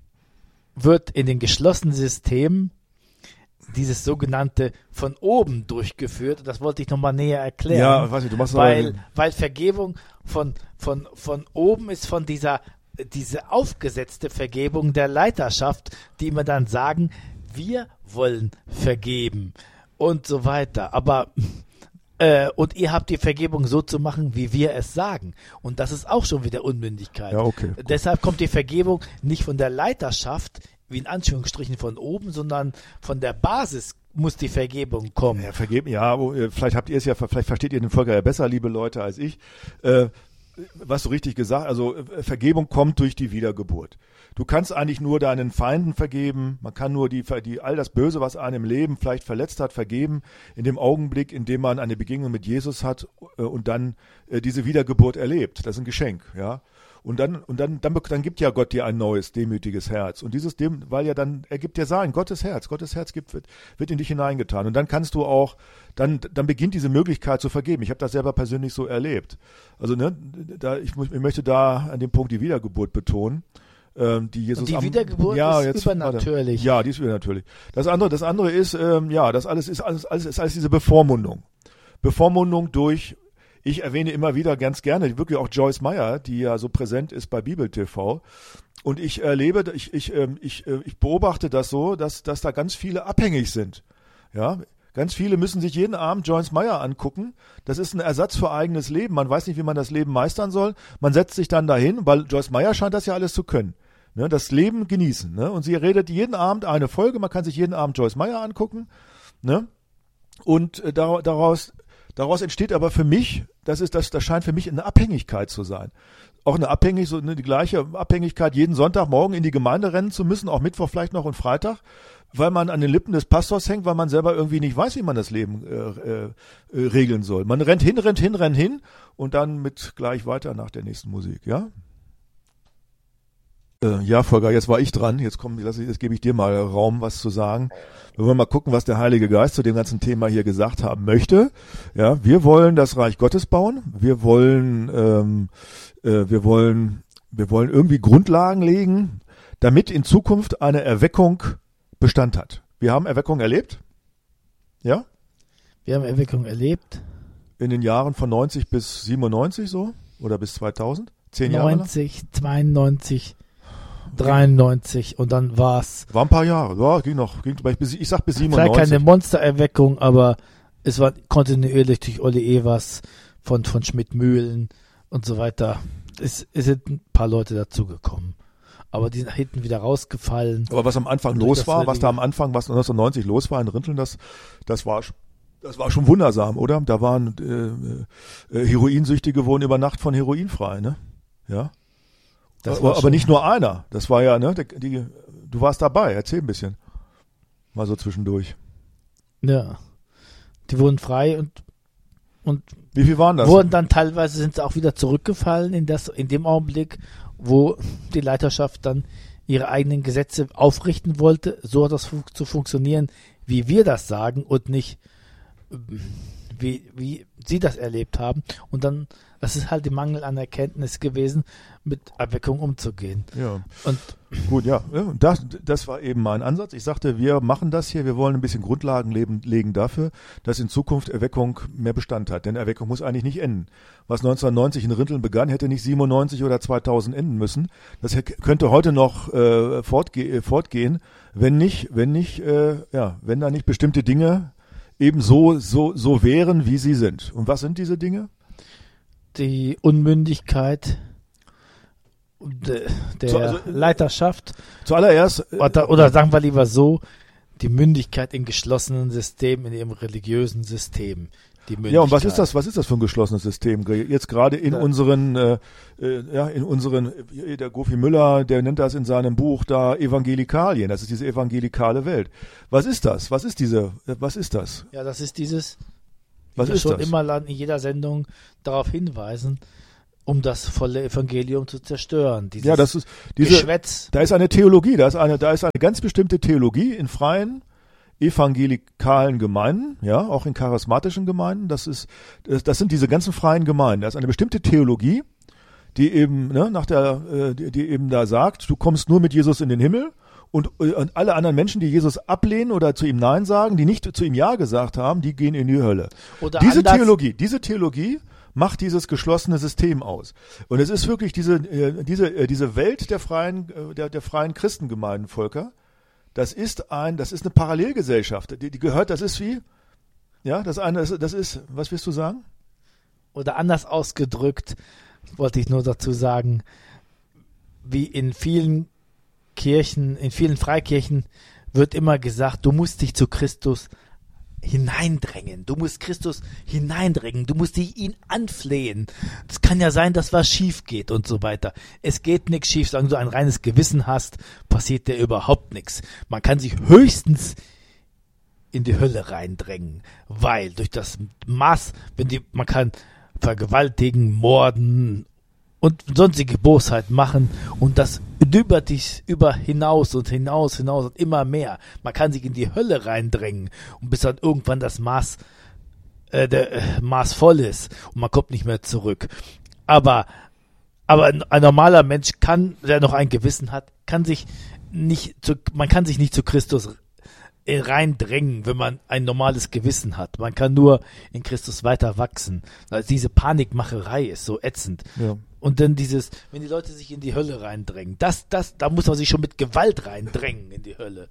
wird in den geschlossenen Systemen dieses sogenannte von oben durchgeführt. Das wollte ich nochmal näher erklären. Ja, weiß ich, du machst weil, aber, weil Vergebung von, von, von oben ist von dieser, diese aufgesetzte Vergebung der Leiterschaft, die immer dann sagen, wir wollen vergeben. Und so weiter. Aber äh, und ihr habt die Vergebung so zu machen, wie wir es sagen. Und das ist auch schon wieder Unmündigkeit. Ja, okay. Deshalb kommt die Vergebung nicht von der Leiterschaft, wie in Anführungsstrichen von oben, sondern von der Basis muss die Vergebung kommen. Ja, vergeben, ja, vielleicht habt ihr es ja, vielleicht versteht ihr den Volker ja besser, liebe Leute, als ich. Äh, was du richtig gesagt, also Vergebung kommt durch die Wiedergeburt. Du kannst eigentlich nur deinen Feinden vergeben, man kann nur die, die all das Böse, was einen im Leben vielleicht verletzt hat, vergeben, in dem Augenblick, in dem man eine Begegnung mit Jesus hat äh, und dann äh, diese Wiedergeburt erlebt. Das ist ein Geschenk, ja. Und dann, und dann, dann, dann gibt ja Gott dir ein neues, demütiges Herz. Und dieses, dem, weil ja dann, er gibt dir sein, Gottes Herz, Gottes Herz gibt, wird, wird in dich hineingetan. Und dann kannst du auch, dann, dann beginnt diese Möglichkeit zu vergeben. Ich habe das selber persönlich so erlebt. Also, ne, da, ich, ich möchte da an dem Punkt die Wiedergeburt betonen. Ähm, die Jesus und die am, Wiedergeburt ja, ist jetzt, übernatürlich. Warte, ja, die ist übernatürlich. Das andere, das andere ist, ähm, ja, das alles ist alles, alles ist alles diese Bevormundung. Bevormundung durch, ich erwähne immer wieder ganz gerne, wirklich auch Joyce Meyer, die ja so präsent ist bei Bibel T V. Und ich erlebe, ich, ich, ähm, ich, äh, ich beobachte das so, dass, dass da ganz viele abhängig sind. Ja, ganz viele müssen sich jeden Abend Joyce Meyer angucken. Das ist ein Ersatz für eigenes Leben. Man weiß nicht, wie man das Leben meistern soll. Man setzt sich dann dahin, weil Joyce Meyer scheint das ja alles zu können. Ne, das Leben genießen. Ne? Und sie redet jeden Abend eine Folge. Man kann sich jeden Abend Joyce Meyer angucken. Ne? Und äh, daraus Daraus entsteht aber für mich, das ist das, das scheint für mich eine Abhängigkeit zu sein. Auch eine Abhängigkeit, so eine, die gleiche Abhängigkeit, jeden Sonntagmorgen in die Gemeinde rennen zu müssen, auch Mittwoch vielleicht noch und Freitag, weil man an den Lippen des Pastors hängt, weil man selber irgendwie nicht weiß, wie man das Leben äh, äh, regeln soll. Man rennt hin, rennt hin, rennt hin und dann mit gleich weiter nach der nächsten Musik, ja? Ja, Volker, jetzt war ich dran. Jetzt komm, lass ich, jetzt gebe ich dir mal Raum, was zu sagen. Wir wollen mal gucken, was der Heilige Geist zu dem ganzen Thema hier gesagt haben möchte. Ja, wir wollen das Reich Gottes bauen. Wir wollen, ähm, äh, wir wollen, wir wollen irgendwie Grundlagen legen, damit in Zukunft eine Erweckung Bestand hat. Wir haben Erweckung erlebt. Ja? Wir haben Erweckung erlebt. In den Jahren von neunzig bis siebenundneunzig so oder bis zweitausend. Zehn Jahre. neunzig, zweiundneunzig. dreiundneunzig und dann war's. War ein paar Jahre, ja, ging noch, ging bis, ich sag bis siebenundneunzig. Vielleicht keine Monstererweckung, aber es war kontinuierlich durch Olli Evers von, von Schmidt-Mühlen und so weiter. Es, es sind ein paar Leute dazugekommen. Aber die sind hinten wieder rausgefallen. Aber was am Anfang los war, was da am Anfang, was neunzehnhundertneunzig los war in Rinteln, das, das war, das war schon wundersam, oder? Da waren, äh, äh, Heroinsüchtige wurden über Nacht von Heroin frei, ne? Ja. Das aber, aber nicht nur einer. Das war ja, ne, die, die, du warst dabei. Erzähl ein bisschen. Mal so zwischendurch. Ja. Die wurden frei und, und wie viel waren das? Wurden dann teilweise, sind sie auch wieder zurückgefallen in das, in dem Augenblick, wo die Leiterschaft dann ihre eigenen Gesetze aufrichten wollte. So hat das fun- zu funktionieren, wie wir das sagen und nicht, wie, wie sie das erlebt haben. Und dann, das ist halt die Mangel an Erkenntnis gewesen, mit Erweckung umzugehen. Ja. Und gut, ja, das, das war eben mein Ansatz. Ich sagte, wir machen das hier, wir wollen ein bisschen Grundlagen leben, legen dafür, dass in Zukunft Erweckung mehr Bestand hat. Denn Erweckung muss eigentlich nicht enden. Was neunzehnhundertneunzig in Rinteln begann, hätte nicht siebenundneunzig oder zweitausend enden müssen. Das könnte heute noch äh, fortge- fortgehen, wenn nicht, wenn nicht, äh, ja, wenn da nicht bestimmte Dinge eben so, so, so wären, wie sie sind. Und was sind diese Dinge? Die Unmündigkeit der, der so, also, Leiterschaft. Zuallererst. Äh, oder, oder sagen wir lieber so, die Mündigkeit in geschlossenen Systemen, in ihrem religiösen System. Die ja, und was ist das? Was ist das für ein geschlossenes System? Jetzt gerade in ja. unseren, äh, ja, in unseren, der Gofi Müller, der nennt das in seinem Buch da Evangelikalien. Das ist diese evangelikale Welt. Was ist das? Was ist diese? Was ist das? Ja, das ist dieses. Was ist schon das? Immer in jeder Sendung darauf hinweisen, um das volle Evangelium zu zerstören. Dieses ja, das ist diese. Geschwätz. Da ist eine Theologie. Da ist eine, da ist eine ganz bestimmte Theologie in freien evangelikalen Gemeinden, ja, auch in charismatischen Gemeinden, das ist, das, das sind diese ganzen freien Gemeinden. Da ist eine bestimmte Theologie, die eben, ne, nach der, äh, die, die eben da sagt, du kommst nur mit Jesus in den Himmel und, und alle anderen Menschen, die Jesus ablehnen oder zu ihm Nein sagen, die nicht zu ihm Ja gesagt haben, die gehen in die Hölle. Oder diese anders, Theologie, diese Theologie macht dieses geschlossene System aus. Und es ist wirklich diese, äh, diese, äh, diese Welt der freien, äh, der, der freien Christengemeinden, Volker. Das ist ein, das ist eine Parallelgesellschaft. Die, die gehört, das ist wie, ja, das eine, das ist, was willst du sagen? Oder anders ausgedrückt, wollte ich nur dazu sagen, wie in vielen Kirchen, in vielen Freikirchen wird immer gesagt, du musst dich zu Christus hineindrängen. Du musst Christus hineindrängen. Du musst dich ihn anflehen. Es kann ja sein, dass was schief geht und so weiter. Es geht nichts schief. Solange du ein reines Gewissen hast, passiert dir überhaupt nichts. Man kann sich höchstens in die Hölle reindrängen, weil durch das Maß, wenn die, man kann vergewaltigen, morden und sonstige Bosheit machen und das über dich, über hinaus und hinaus, hinaus und immer mehr. Man kann sich in die Hölle reindrängen und bis dann irgendwann das Maß, äh, der äh, Maß voll ist und man kommt nicht mehr zurück. Aber, aber ein, ein normaler Mensch kann, der noch ein Gewissen hat, kann sich nicht zu, man kann sich nicht zu Christus reindrängen, wenn man ein normales Gewissen hat. Man kann nur in Christus weiter wachsen. Also diese Panikmacherei ist so ätzend. Ja. Und dann dieses, wenn die Leute sich in die Hölle reindrängen, das, das, da muss man sich schon mit Gewalt reindrängen in die Hölle.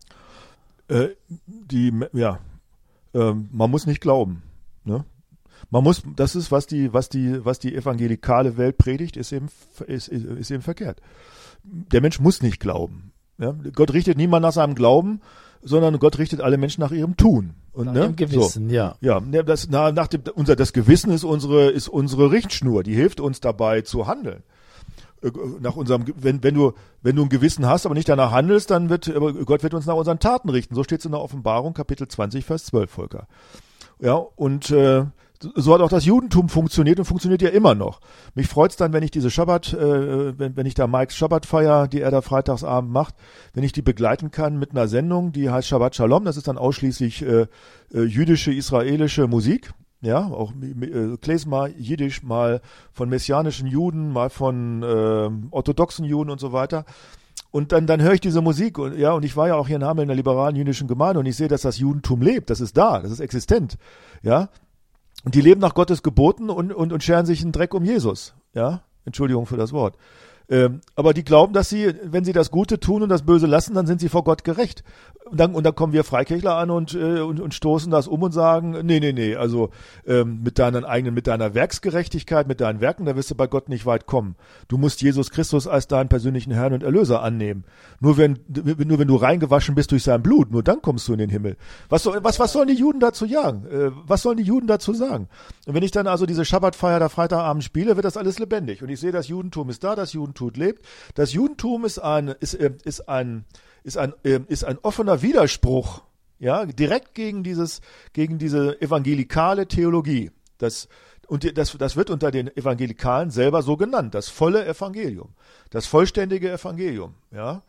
Äh, die, ja, ähm, man muss nicht glauben. Ne? Man muss, das ist, was die, was die, was die evangelikale Welt predigt, ist eben, ist, ist, ist eben verkehrt. Der Mensch muss nicht glauben. Ja? Gott richtet niemand nach seinem Glauben, sondern Gott richtet alle Menschen nach ihrem Tun. Und, nach ne? ihrem Gewissen, so. ja. Ja, das, na, nach dem, unser, das Gewissen ist unsere, ist unsere Richtschnur, die hilft uns dabei zu handeln. Nach unserem, wenn, wenn du, wenn du ein Gewissen hast, aber nicht danach handelst, dann wird, Gott wird uns nach unseren Taten richten. So steht es in der Offenbarung, Kapitel zwanzig, Vers zwölf, Volker. Ja, und, äh, so hat auch das Judentum funktioniert und funktioniert ja immer noch. Mich freut's dann, wenn ich diese Schabbat, äh, wenn, wenn ich da Mikes Schabbatfeier, die er da freitagsabend macht, wenn ich die begleiten kann mit einer Sendung, die heißt Shabbat Shalom. Das ist dann ausschließlich äh, äh, jüdische, israelische Musik. Ja, auch äh, Klezmer, Jiddisch, mal von messianischen Juden, mal von äh, orthodoxen Juden und so weiter. Und dann, dann höre ich diese Musik und ja, und ich war ja auch hier in Hameln in der liberalen jüdischen Gemeinde und ich sehe, dass das Judentum lebt. Das ist da, das ist existent. Ja. Und die leben nach Gottes Geboten und, und, und scheren sich einen Dreck um Jesus. Ja, Entschuldigung für das Wort. Ähm, aber die glauben, dass sie, wenn sie das Gute tun und das Böse lassen, dann sind sie vor Gott gerecht. Und dann, und dann kommen wir Freikirchler an und, äh, und, und stoßen das um und sagen, nee, nee, nee, also ähm, mit deinen eigenen, mit deiner Werksgerechtigkeit, mit deinen Werken, da wirst du bei Gott nicht weit kommen. Du musst Jesus Christus als deinen persönlichen Herrn und Erlöser annehmen. Nur wenn, nur wenn du reingewaschen bist durch sein Blut, nur dann kommst du in den Himmel. Was, soll, was, was sollen die Juden dazu jagen? Äh, was sollen die Juden dazu sagen? Und wenn ich dann also diese Schabbatfeier da Freitagabend spiele, wird das alles lebendig. Und ich sehe, das Judentum ist da, das Judentum lebt. Das Judentum ist ein, ist, ist ein, ist ein, ist ein offener Widerspruch, ja, direkt gegen dieses, gegen diese evangelikale Theologie. Das, und das, das wird unter den Evangelikalen selber so genannt, das volle Evangelium, das vollständige Evangelium, ja.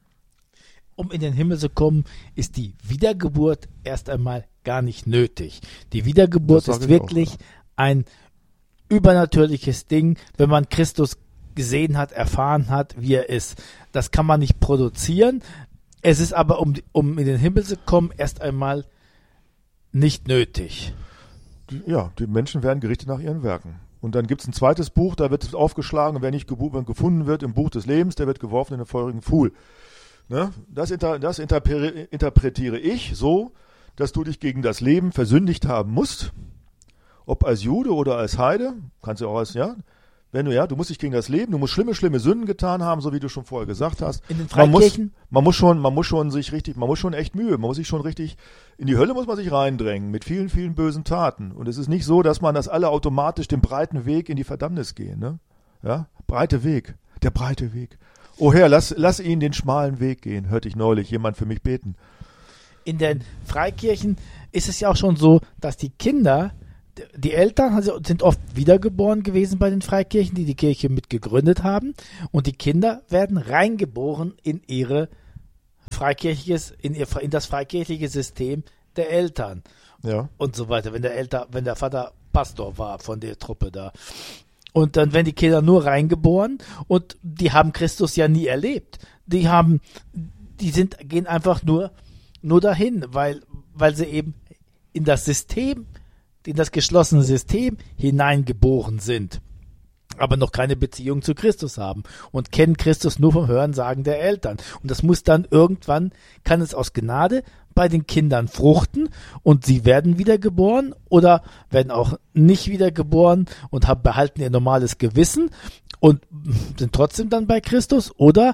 Um in den Himmel zu kommen, ist die Wiedergeburt erst einmal gar nicht nötig. Die Wiedergeburt ist wirklich auch, ja. ein übernatürliches Ding, wenn man Christus gesehen hat, erfahren hat, wie er ist. Das kann man nicht produzieren. Es ist aber, um, um in den Himmel zu kommen, erst einmal nicht nötig. Ja, die Menschen werden gerichtet nach ihren Werken. Und dann gibt es ein zweites Buch, da wird es aufgeschlagen, und wer nicht gefunden wird im Buch des Lebens, der wird geworfen in den feurigen Pfuhl. Ne? Das, inter, das interpre, interpretiere ich so, dass du dich gegen das Leben versündigt haben musst, ob als Jude oder als Heide, kannst du auch als, ja, wenn du, ja, du musst dich gegen das Leben, du musst schlimme, schlimme Sünden getan haben, so wie du schon vorher gesagt hast. In den Freikirchen? Man muss, man muss schon, man muss schon sich richtig, man muss schon echt Mühe, man muss sich schon richtig, in die Hölle muss man sich reindrängen, mit vielen, vielen bösen Taten. Und es ist nicht so, dass man das alle automatisch den breiten Weg in die Verdammnis gehen, ne? Ja, breite Weg, der breite Weg. O Herr, lass, lass ihn den schmalen Weg gehen, hörte ich neulich jemand für mich beten. In den Freikirchen ist es ja auch schon so, dass die Kinder, die Eltern sind oft wiedergeboren gewesen bei den Freikirchen, die die Kirche mit gegründet haben, und die Kinder werden reingeboren in ihre freikirchliches, in ihr, in das freikirchliche System der Eltern, ja, und so weiter. Wenn der Eltern, wenn der Vater Pastor war von der Truppe da, und dann werden die Kinder nur reingeboren und die haben Christus ja nie erlebt. Die haben, die sind gehen einfach nur nur dahin, weil weil sie eben in das System in das geschlossene System hineingeboren sind, aber noch keine Beziehung zu Christus haben und kennen Christus nur vom Hörensagen der Eltern. Und das muss dann irgendwann, kann es aus Gnade bei den Kindern fruchten und sie werden wiedergeboren oder werden auch nicht wiedergeboren und haben, behalten ihr normales Gewissen und sind trotzdem dann bei Christus, oder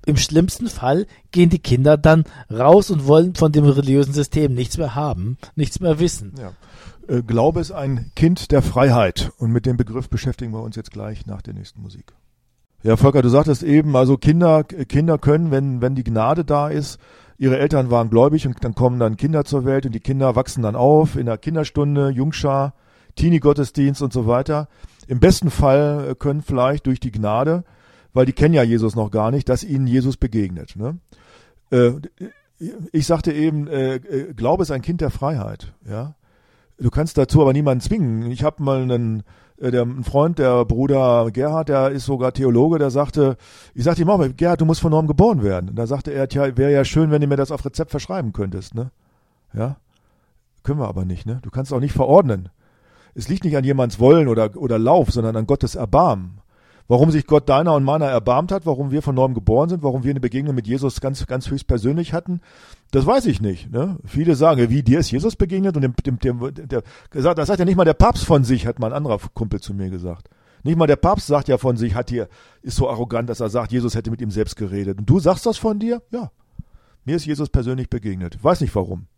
im schlimmsten Fall gehen die Kinder dann raus und wollen von dem religiösen System nichts mehr haben, nichts mehr wissen. Ja. Äh, Glaube ist ein Kind der Freiheit. Und mit dem Begriff beschäftigen wir uns jetzt gleich nach der nächsten Musik. Ja, Volker, du sagtest eben, also Kinder, Kinder können, wenn, wenn die Gnade da ist, ihre Eltern waren gläubig und dann kommen dann Kinder zur Welt und die Kinder wachsen dann auf in der Kinderstunde, Jungschar, Teenie-Gottesdienst und so weiter. Im besten Fall können vielleicht durch die Gnade, weil die kennen ja Jesus noch gar nicht, dass ihnen Jesus begegnet. Ne? Äh, ich sagte eben, äh, Glaube ist ein Kind der Freiheit. Ja, du kannst dazu aber niemanden zwingen. Ich habe mal einen, äh, der, einen Freund, der Bruder Gerhard, der ist sogar Theologe, der sagte, ich sagte ihm auch, Gerhard, du musst von neuem geboren werden. Und da sagte er, tja, wäre ja schön, wenn du mir das auf Rezept verschreiben könntest. Ne? Ja, können wir aber nicht. Ne? Du kannst auch nicht verordnen. Es liegt nicht an jemands Wollen oder, oder Lauf, sondern an Gottes Erbarmen. Warum sich Gott deiner und meiner erbarmt hat, warum wir von neuem geboren sind, warum wir eine Begegnung mit Jesus ganz, ganz höchstpersönlich hatten, das weiß ich nicht. Ne? Viele sagen, wie, dir ist Jesus begegnet? Und dem, dem, dem, der, das sagt ja nicht mal der Papst von sich, hat mal ein anderer Kumpel zu mir gesagt. Nicht mal der Papst sagt ja von sich, hat hier, ist so arrogant, dass er sagt, Jesus hätte mit ihm selbst geredet. Und du sagst das von dir? Ja. Mir ist Jesus persönlich begegnet. Weiß nicht warum.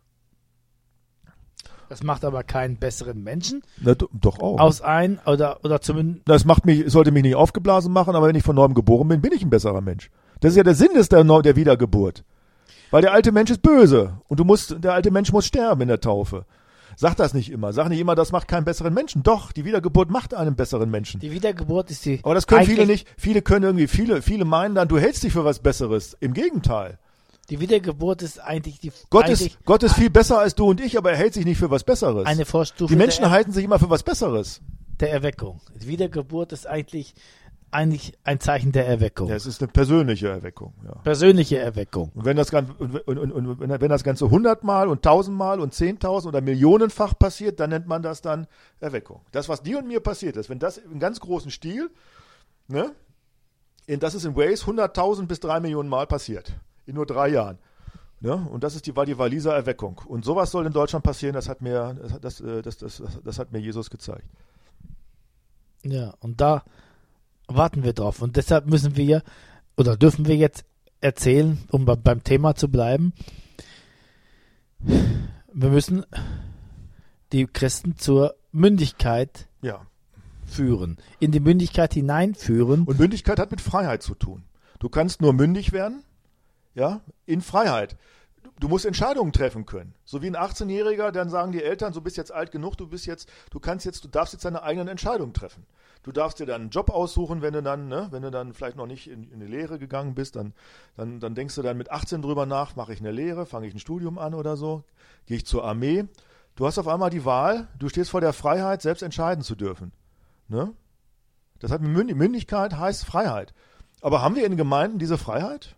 Das macht aber keinen besseren Menschen. Na, doch auch. Aus ein oder, oder zumindest. Das macht mich, sollte mich nicht aufgeblasen machen, aber wenn ich von neuem geboren bin, bin ich ein besserer Mensch. Das ist ja der Sinn des der, der Wiedergeburt. Weil der alte Mensch ist böse. Und du musst, der alte Mensch muss sterben in der Taufe. Sag das nicht immer. Sag nicht immer, das macht keinen besseren Menschen. Doch, die Wiedergeburt macht einen besseren Menschen. Die Wiedergeburt ist die. Aber das können viele nicht. Viele können irgendwie, viele, viele meinen dann, du hältst dich für was Besseres. Im Gegenteil. Die Wiedergeburt ist eigentlich die. Gott eigentlich ist, Gott ist viel besser als du und ich, aber er hält sich nicht für was Besseres. Eine Vorstufe. Die Menschen der, halten sich immer für was Besseres. Der Erweckung. Die Wiedergeburt ist eigentlich, eigentlich ein Zeichen der Erweckung. Ja, es ist eine persönliche Erweckung. Ja. Persönliche Erweckung. Und wenn das Ganze, und, und, und, und wenn das Ganze hundertmal und tausendmal und zehntausend oder millionenfach passiert, dann nennt man das dann Erweckung. Das, was dir und mir passiert ist, wenn das im ganz großen Stil, ne, in, das ist in Wales hunderttausend bis drei Millionen Mal passiert. In nur drei Jahren. Ja, und das ist die, war die Walliser Erweckung. Und sowas soll in Deutschland passieren, das hat mir, das, das, das, das, das hat mir Jesus gezeigt. Ja, und da warten wir drauf. Und deshalb müssen wir, oder dürfen wir jetzt erzählen, um beim Thema zu bleiben, wir müssen die Christen zur Mündigkeit ja. führen, in die Mündigkeit hineinführen. Und Mündigkeit hat mit Freiheit zu tun. Du kannst nur mündig werden, ja, in Freiheit. Du musst Entscheidungen treffen können. So wie ein achtzehnjähriger, dann sagen die Eltern, du bist jetzt alt genug, du bist jetzt, du kannst jetzt, du darfst jetzt deine eigenen Entscheidungen treffen. Du darfst dir dann einen Job aussuchen, wenn du dann, ne, wenn du dann vielleicht noch nicht in, in die Lehre gegangen bist, dann, dann, dann denkst du dann mit achtzehn drüber nach, mache ich eine Lehre, fange ich ein Studium an oder so, gehe ich zur Armee. Du hast auf einmal die Wahl, du stehst vor der Freiheit, selbst entscheiden zu dürfen. Ne? Das hat Mündigkeit heißt Freiheit. Aber haben wir in Gemeinden diese Freiheit?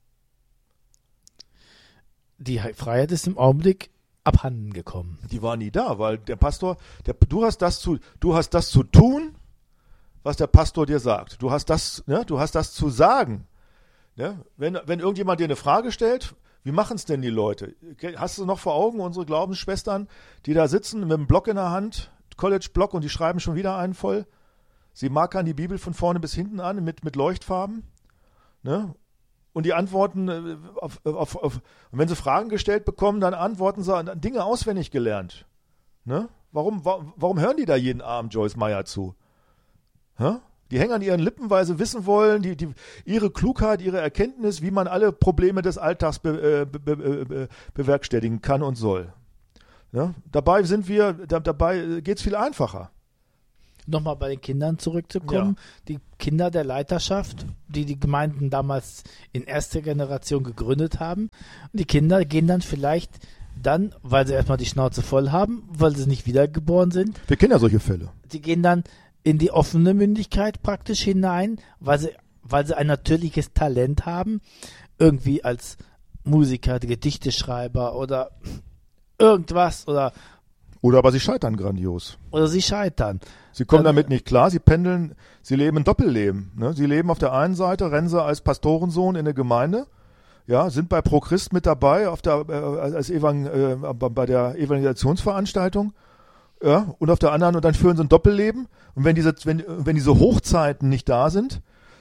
Die Freiheit ist im Augenblick abhanden gekommen. Die war nie da, weil der Pastor, der, du hast das zu, du hast das zu tun, was der Pastor dir sagt. Du hast das, ne, du hast das zu sagen. Ne? Wenn, wenn irgendjemand dir eine Frage stellt, wie machen es denn die Leute? Hast du noch vor Augen unsere Glaubensschwestern, die da sitzen mit einem Block in der Hand, College-Block, und die schreiben schon wieder einen voll? Sie markern die Bibel von vorne bis hinten an mit, mit Leuchtfarben. Ne? Und die antworten, auf, auf, auf, und wenn sie Fragen gestellt bekommen, dann antworten sie an Dinge auswendig gelernt. Ne? Warum, warum, warum hören die da jeden Abend Joyce Meyer zu? Hä? Die hängen an ihren Lippen, weil sie wissen wollen, die, die, ihre Klugheit, ihre Erkenntnis, wie man alle Probleme des Alltags be, be, be, be, bewerkstelligen kann und soll. Ne? Dabei sind wir, da, dabei geht es viel einfacher. Nochmal bei den Kindern zurückzukommen. Ja. Die Kinder der Leiterschaft, die die Gemeinden damals in erster Generation gegründet haben. Und die Kinder gehen dann vielleicht dann, weil sie erstmal die Schnauze voll haben, weil sie nicht wiedergeboren sind. Wir kennen ja solche Fälle. Die gehen dann in die offene Mündigkeit praktisch hinein, weil sie, weil sie ein natürliches Talent haben, irgendwie als Musiker, Gedichteschreiber oder irgendwas oder Oder aber sie scheitern grandios. Oder sie scheitern. Sie kommen Dann, damit nicht klar, sie pendeln, sie leben ein Doppelleben. Ne? Sie leben auf der einen Seite, rennen sie als Pastorensohn in eine Gemeinde, ja, sind bei Pro Christ mit dabei auf der, äh, als Evang, äh, bei der Evangelisationsveranstaltung, ja, und auf der anderen, und dann führen sie ein Doppelleben. Und wenn diese, wenn, wenn diese Hochzeiten nicht da sind,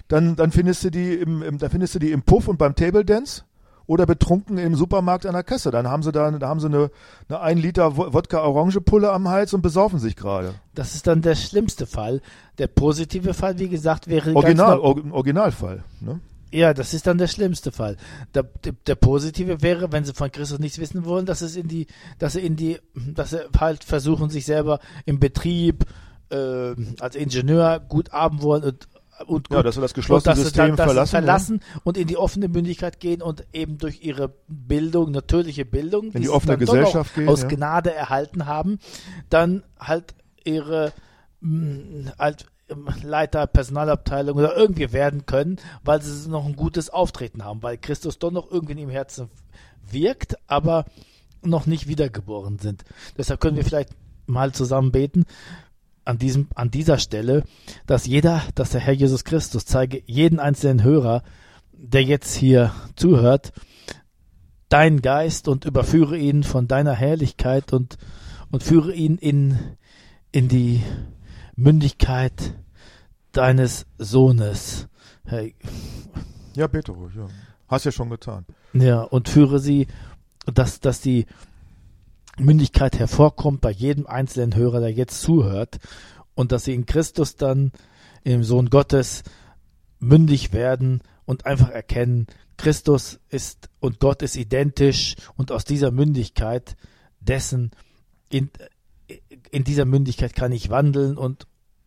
dann, dann findest du die im, im, dann findest du die im Puff und beim Table Dance oder betrunken im Supermarkt an der Kasse. Dann haben sie da, da haben sie eine, eine ein Liter Wodka-Orange-Pulle am Hals und besaufen sich gerade. Das ist dann der schlimmste Fall. Der positive Fall, wie gesagt, wäre Original, ganz Or, Originalfall. Ne? Ja, das ist dann der schlimmste Fall. Der, der, der positive wäre, wenn sie von Christus nichts wissen wollen, dass es in die, dass sie in die, dass sie halt versuchen, sich selber im Betrieb äh, als Ingenieur gut haben wollen und Und gut, ja, dass wir das geschlossene System dann, verlassen, verlassen ja. und in die offene Mündigkeit gehen und eben durch ihre Bildung, natürliche Bildung, in die, die offene Gesellschaft gehen, aus ja. Gnade erhalten haben, dann halt ihre mh, halt Leiter Personalabteilung oder irgendwie werden können, weil sie noch ein gutes Auftreten haben, weil Christus doch noch irgendwie in ihrem Herzen wirkt, aber noch nicht wiedergeboren sind. Deshalb können wir vielleicht mal zusammen beten, an diesem, an dieser Stelle, dass jeder, dass der Herr Jesus Christus zeige jeden einzelnen Hörer, der jetzt hier zuhört, deinen Geist und überführe ihn von deiner Herrlichkeit und, und führe ihn in, in die Mündigkeit deines Sohnes. Hey. Ja, bitte ruhig, ja. Hast ja schon getan. Ja, und führe sie, dass, dass die Mündigkeit hervorkommt bei jedem einzelnen Hörer, der jetzt zuhört, und dass sie in Christus dann, im Sohn Gottes, mündig werden und einfach erkennen, Christus ist und Gott ist identisch, und aus dieser Mündigkeit dessen, in, in dieser Mündigkeit kann ich wandeln und,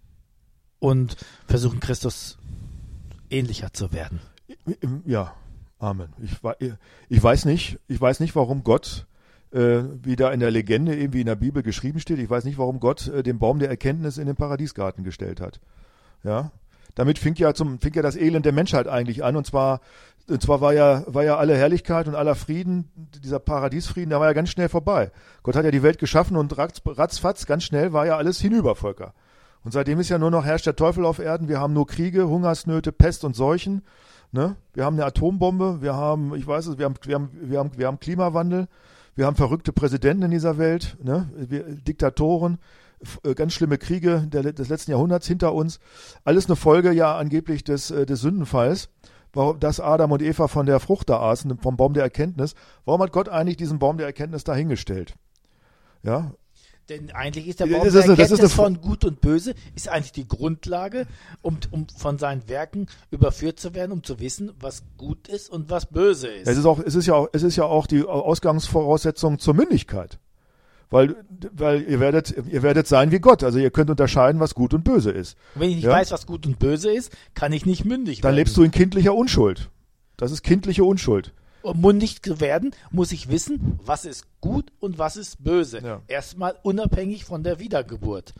und versuchen, Christus ähnlicher zu werden. Ja, Amen. Ich, ich weiß nicht, ich weiß nicht, warum Gott, Äh, wie da in der Legende, eben wie in der Bibel geschrieben steht. Ich weiß nicht, warum Gott äh, den Baum der Erkenntnis in den Paradiesgarten gestellt hat. Ja, damit fing ja zum, fing ja das Elend der Menschheit eigentlich an, und zwar, und zwar war ja, war ja alle Herrlichkeit und aller Frieden, dieser Paradiesfrieden, der war ja ganz schnell vorbei. Gott hat ja die Welt geschaffen und ratz, ratzfatz, ganz schnell war ja alles hinüber, Volker. Und seitdem ist ja nur noch herrscht der Teufel auf Erden. Wir haben nur Kriege, Hungersnöte, Pest und Seuchen. Ne? Wir haben eine Atombombe, wir haben, ich weiß es, wir haben, wir haben, wir haben, wir haben Klimawandel. Wir haben verrückte Präsidenten in dieser Welt, ne? Wir, Diktatoren, f- ganz schlimme Kriege der, des letzten Jahrhunderts hinter uns. Alles eine Folge ja angeblich des, äh, des Sündenfalls, warum, dass Adam und Eva von der Frucht da aßen, vom Baum der Erkenntnis. Warum hat Gott eigentlich diesen Baum der Erkenntnis dahingestellt? Ja. Denn eigentlich ist der Baum das der ist eine, Erkenntnis das ist von Gut und Böse, ist eigentlich die Grundlage, um, um von seinen Werken überführt zu werden, um zu wissen, was gut ist und was böse ist. Es ist auch, es ist ja auch, es ist ja auch die Ausgangsvoraussetzung zur Mündigkeit. Weil, weil ihr werdet, ihr werdet sein wie Gott. Also ihr könnt unterscheiden, was gut und böse ist. Und wenn ich nicht ja? weiß, was gut und böse ist, kann ich nicht mündig Dann werden. lebst du in kindlicher Unschuld. Das ist kindliche Unschuld. Um mündig zu werden, muss ich wissen, was ist gut und was ist böse. Ja. Erstmal unabhängig von der Wiedergeburt.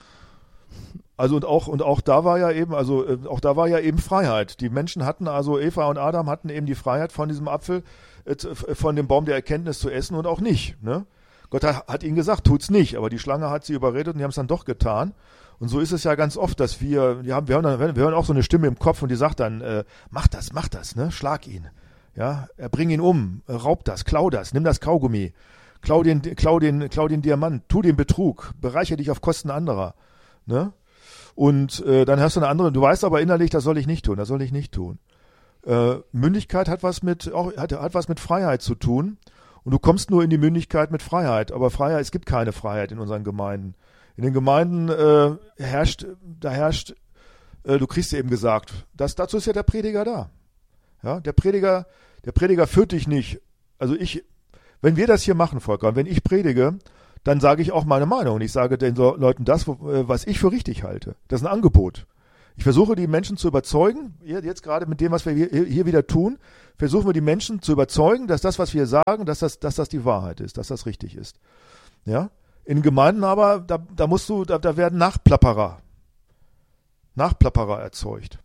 Also und auch und auch da war ja eben, also äh, auch da war ja eben Freiheit. Die Menschen hatten, also Eva und Adam hatten eben die Freiheit, von diesem Apfel, äh, von dem Baum der Erkenntnis zu essen und auch nicht. Ne? Gott hat, hat ihnen gesagt, tut's nicht, aber die Schlange hat sie überredet und die haben es dann doch getan. Und so ist es ja ganz oft, dass wir, wir haben, wir haben, dann, wir hören auch so eine Stimme im Kopf und die sagt dann, äh, mach das, mach das, ne, schlag ihn. Ja, bring ihn um, raub das, klau das, nimm das Kaugummi, klau den, klau den, klau den Diamant, tu den Betrug, bereichere dich auf Kosten anderer, ne? Und äh, dann hast du eine andere, du weißt aber innerlich, das soll ich nicht tun, das soll ich nicht tun. Äh, Mündigkeit hat was mit, auch, hat, hat was mit Freiheit zu tun, und du kommst nur in die Mündigkeit mit Freiheit, aber Freiheit, es gibt keine Freiheit in unseren Gemeinden. In den Gemeinden äh, herrscht, da herrscht, äh, du kriegst eben gesagt, das, dazu ist ja der Prediger da. Ja, der Prediger, der Prediger führt dich nicht. Also ich, wenn wir das hier machen, Volker, und wenn ich predige, dann sage ich auch meine Meinung. Und ich sage den Leuten das, was ich für richtig halte. Das ist ein Angebot. Ich versuche die Menschen zu überzeugen, jetzt gerade mit dem, was wir hier wieder tun, versuchen wir die Menschen zu überzeugen, dass das, was wir sagen, dass das, dass das die Wahrheit ist, dass das richtig ist. Ja? In Gemeinden aber, da, da musst du, da, da werden Nachplapperer, Nachplapperer erzeugt.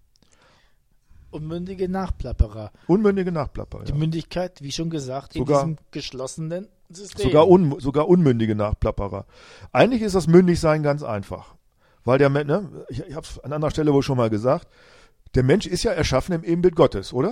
Unmündige Nachplapperer. Unmündige Nachplapperer. Die ja. Mündigkeit, wie schon gesagt, in sogar, diesem geschlossenen System. Sogar, un, sogar unmündige Nachplapperer. Eigentlich ist das Mündigsein ganz einfach. Weil der Mensch, ne, ich, ich habe es an anderer Stelle wohl schon mal gesagt, der Mensch ist ja erschaffen im Ebenbild Gottes, oder?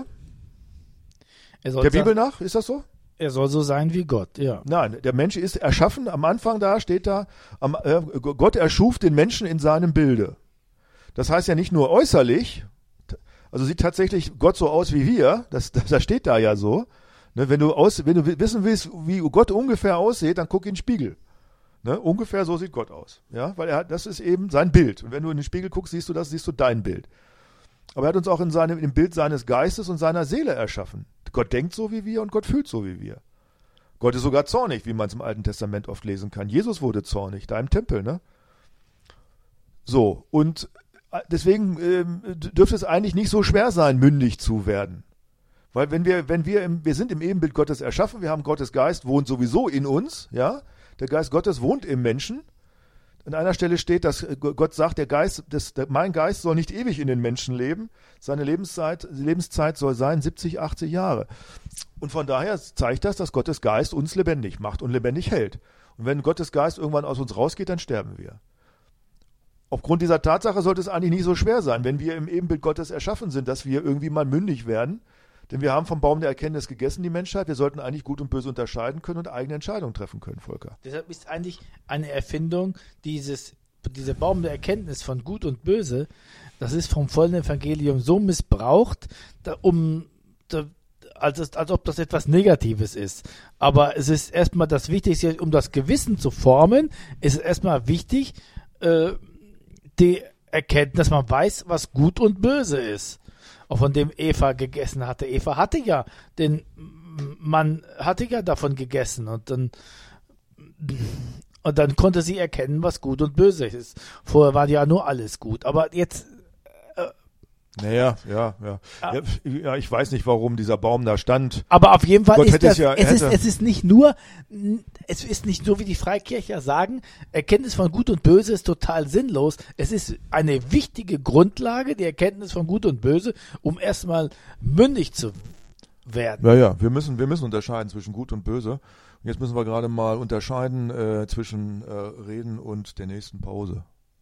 Er soll der sagen, Bibel nach, ist das so? Er soll so sein wie Gott, ja. Nein, der Mensch ist erschaffen, am Anfang da steht da, am, äh, Gott erschuf den Menschen in seinem Bilde. Das heißt ja nicht nur äußerlich, Also sieht tatsächlich Gott so aus wie wir, das, das, das steht da ja so. Ne, wenn du aus, wenn du wissen willst, wie Gott ungefähr aussieht, dann guck in den Spiegel. Ne, ungefähr so sieht Gott aus. Ja, weil er hat, das ist eben sein Bild. Und wenn du in den Spiegel guckst, siehst du das, siehst du dein Bild. Aber er hat uns auch in seinem, im Bild seines Geistes und seiner Seele erschaffen. Gott denkt so wie wir und Gott fühlt so wie wir. Gott ist sogar zornig, wie man es im Alten Testament oft lesen kann. Jesus wurde zornig, da im Tempel, ne? So, und deswegen ähm, dürfte es eigentlich nicht so schwer sein, mündig zu werden. Weil wenn wir, wenn wir im, wir sind im Ebenbild Gottes erschaffen, wir haben Gottes Geist, wohnt sowieso in uns, ja? Der Geist Gottes wohnt im Menschen. An einer Stelle steht, dass Gott sagt, der Geist, das, der, mein Geist soll nicht ewig in den Menschen leben. Seine Lebenszeit, Lebenszeit soll sein siebzig, achtzig Jahre. Und von daher zeigt das, dass Gottes Geist uns lebendig macht und lebendig hält. Und wenn Gottes Geist irgendwann aus uns rausgeht, dann sterben wir. Aufgrund dieser Tatsache sollte es eigentlich nicht so schwer sein, wenn wir im Ebenbild Gottes erschaffen sind, dass wir irgendwie mal mündig werden. Denn wir haben vom Baum der Erkenntnis gegessen, die Menschheit. Wir sollten eigentlich Gut und Böse unterscheiden können und eigene Entscheidungen treffen können, Volker. Deshalb ist eigentlich eine Erfindung, dieses, dieser Baum der Erkenntnis von Gut und Böse, das ist vom vollen Evangelium so missbraucht, da, um, da, als, als ob das etwas Negatives ist. Aber es ist erstmal das Wichtigste, um das Gewissen zu formen, ist es erstmal wichtig, äh, die Erkenntnis, dass man weiß, was Gut und Böse ist. Auch von dem Eva gegessen hatte. Eva hatte ja den Mann hatte ja davon gegessen und dann und dann konnte sie erkennen, was gut und böse ist. Vorher war ja nur alles gut, aber jetzt äh, naja, ja, ja, ja. Ja, ich weiß nicht, warum dieser Baum da stand. Aber auf jeden Fall Gott ist das, ja, es, ist, es ist nicht nur, es ist nicht nur, wie die Freikircher sagen, Erkenntnis von Gut und Böse ist total sinnlos. Es ist eine wichtige Grundlage, die Erkenntnis von Gut und Böse, um erstmal mündig zu werden. Ja, ja, wir müssen, wir müssen unterscheiden zwischen Gut und Böse. Und jetzt müssen wir gerade mal unterscheiden äh, zwischen äh, Reden und der nächsten Pause.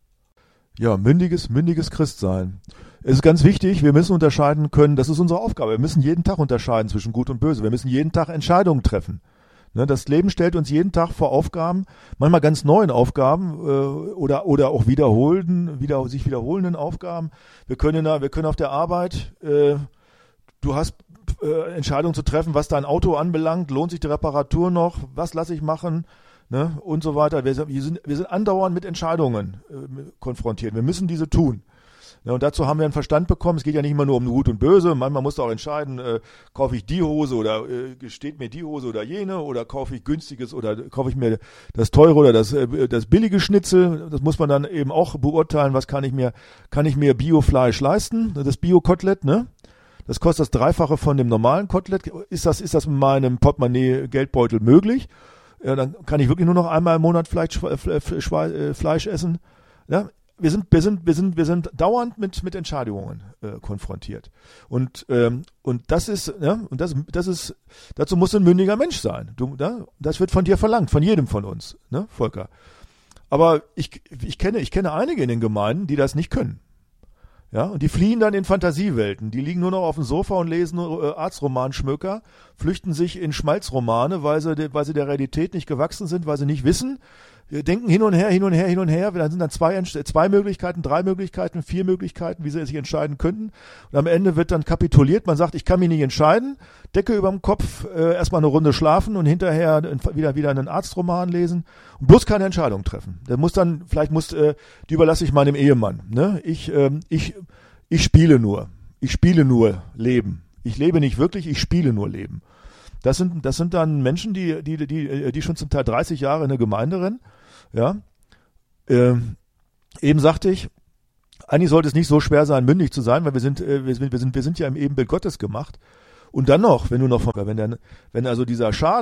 Ja, mündiges, mündiges Christsein. Es ist ganz wichtig, wir müssen unterscheiden können, das ist unsere Aufgabe. Wir müssen jeden Tag unterscheiden zwischen Gut und Böse. Wir müssen jeden Tag Entscheidungen treffen. Ne, das Leben stellt uns jeden Tag vor Aufgaben, manchmal ganz neuen Aufgaben äh, oder, oder auch wiederholten, wieder, sich wiederholenden Aufgaben. Wir können, wir können auf der Arbeit, äh, du hast äh, Entscheidungen zu treffen, was dein Auto anbelangt, lohnt sich die Reparatur noch, was lasse ich machen? Ne, und so weiter. Wir sind, wir sind, wir sind andauernd mit Entscheidungen äh, konfrontiert. Wir müssen diese tun. Ja, und dazu haben wir einen Verstand bekommen. Es geht ja nicht immer nur um Gut und Böse. Manchmal musst du auch entscheiden, äh, kaufe ich die Hose oder äh, steht mir die Hose oder jene oder kaufe ich günstiges oder kaufe ich mir das teure oder das, äh, das billige Schnitzel. Das muss man dann eben auch beurteilen. Was kann ich mir, kann ich mir Biofleisch leisten? Das Bio-Kotelett, ne? Das kostet das Dreifache von dem normalen Kotelett. Ist das, ist das mit meinem Portemonnaie, Geldbeutel möglich? Ja, dann kann ich wirklich nur noch einmal im Monat Fleisch, Fleisch essen. Ja, wir sind, wir sind, wir sind, wir sind dauernd mit mit Entscheidungen äh, konfrontiert. Und ähm, und das ist, ja, und das, das ist, dazu musst du ein mündiger Mensch sein. Du, ja, das wird von dir verlangt, von jedem von uns, ne, Volker. Aber ich, ich kenne, ich kenne einige in den Gemeinden, die das nicht können. Ja, und die fliehen dann in Fantasiewelten. Die liegen nur noch auf dem Sofa und lesen äh, Arztromanschmöker, flüchten sich in Schmalzromane, weil sie, weil sie der Realität nicht gewachsen sind, weil sie nicht wissen. Wir denken hin und her, hin und her, hin und her. Dann sind dann zwei, zwei Möglichkeiten, drei Möglichkeiten, vier Möglichkeiten, wie sie sich entscheiden könnten. Und am Ende wird dann kapituliert. Man sagt, ich kann mich nicht entscheiden. Decke über dem Kopf, äh, erstmal eine Runde schlafen und hinterher wieder, wieder einen Arztroman lesen und bloß keine Entscheidung treffen. Der muss dann, vielleicht muss, äh, die überlasse ich meinem Ehemann. Ne? Ich, ähm, ich, ich spiele nur. Ich spiele nur Leben. Ich lebe nicht wirklich, ich spiele nur Leben. Das sind, das sind dann Menschen, die, die, die, die schon zum Teil dreißig Jahre in der Gemeinde rennen. Ja. Ähm, eben sagte ich, eigentlich sollte es nicht so schwer sein, mündig zu sein, weil wir sind, wir sind, wir sind, wir sind ja im Ebenbild Gottes gemacht. Und dann noch, wenn du noch, wenn der, wenn also dieser Schaden